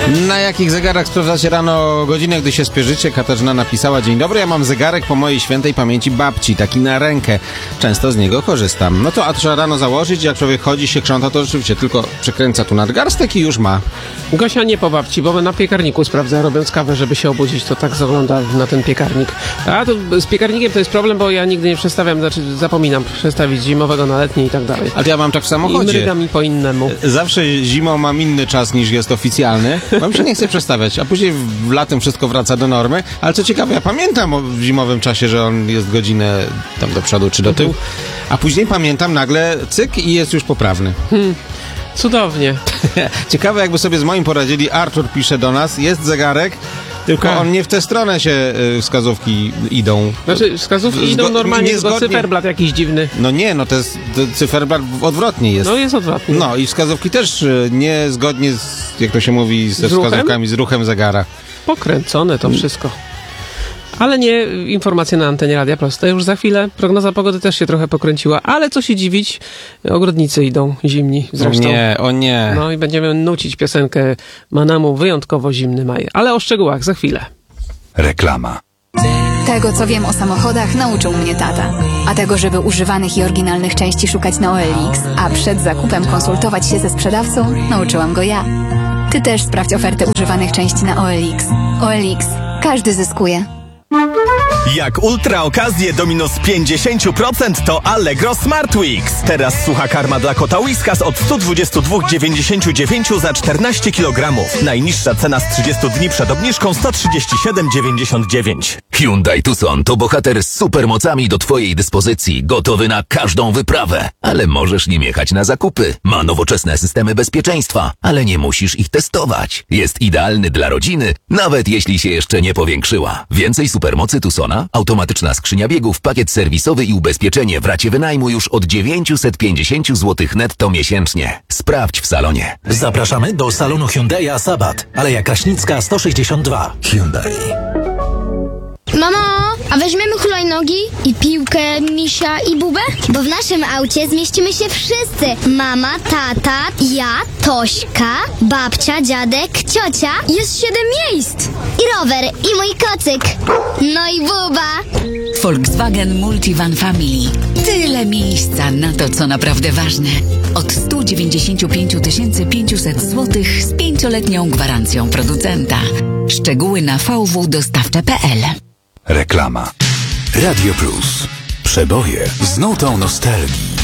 Na jakich zegarach sprawdzacie rano godzinę, gdy się spieszycie? Katarzyna napisała: dzień dobry, ja mam zegarek po mojej świętej pamięci babci, taki na rękę. Często z niego korzystam. No to a trzeba rano założyć, jak człowiek chodzi, się krząta, to rzeczywiście tylko przekręca tu nadgarstek i już ma. Gosia nie po babci, bo na piekarniku sprawdza, robiąc kawę, żeby się obudzić, to tak zagląda na ten piekarnik. A to z piekarnikiem to jest problem, bo ja nigdy nie przestawiam, zapominam przestawić zimowego na letni i tak dalej. Ale ja mam tak w samochodzie. I mryga mi po innemu. Zawsze zimą mam inny czas niż jest oficjalny, bo mi się nie chce przestawiać, a później w latem wszystko wraca do normy. Ale co ciekawe, ja pamiętam w zimowym czasie, że on jest godzinę tam do przodu czy do tyłu, a później pamiętam nagle cyk i jest już poprawny. Cudownie. Ciekawe, jakby sobie z moim poradzili. Artur pisze do nas, jest zegarek, tylko on nie w tę stronę się wskazówki idą. Znaczy wskazówki idą normalnie, tylko cyferblat jakiś dziwny. No nie, no to cyferblat odwrotnie jest. No jest odwrotnie. No i wskazówki też niezgodnie z, jak to się mówi, ze wskazówkami, z ruchem zegara. Pokręcone to wszystko. Ale nie informacje na antenie Radia Proste. Już za chwilę prognoza pogody też się trochę pokręciła, ale co się dziwić, ogrodnicy idą zimni zresztą. O nie. No i będziemy nucić piosenkę Manamu wyjątkowo zimny maj. Ale o szczegółach za chwilę. Reklama. Tego, co wiem o samochodach, nauczył mnie tata. A tego, żeby używanych i oryginalnych części szukać na OLX, a przed zakupem konsultować się ze sprzedawcą, nauczyłam go ja. Ty też sprawdź ofertę używanych części na OLX. OLX. Każdy zyskuje. Jak ultra okazje do minus 50% to Allegro Smart Weeks. Teraz sucha karma dla kota Whiskas od 122,99 za 14 kg. Najniższa cena z 30 dni przed obniżką 137,99. Hyundai Tucson to bohater z supermocami do twojej dyspozycji, gotowy na każdą wyprawę. Ale możesz nim jechać na zakupy. Ma nowoczesne systemy bezpieczeństwa, ale nie musisz ich testować. Jest idealny dla rodziny, nawet jeśli się jeszcze nie powiększyła. Więcej supermocy Tucsona, automatyczna skrzynia biegów, pakiet serwisowy i ubezpieczenie w racie wynajmu już od 950 zł netto miesięcznie. Sprawdź w salonie. Zapraszamy do salonu Hyundai'a Sabat, Aleja Kraśnicka 162. Hyundai. Mamo, a weźmiemy hulajnogi i piłkę, misia i bubę? Bo w naszym aucie zmieścimy się wszyscy. Mama, tata, ja, Tośka, babcia, dziadek, ciocia. Jest 7 miejsc. I rower, i mój kocyk. No i buba. Volkswagen Multivan Family. Tyle miejsca na to, co naprawdę ważne. Od 195 500 zł z 5-letnią gwarancją producenta. Szczegóły na vwdostawcze.pl. Reklama. Radio Plus. Przeboje z nutą nostalgii.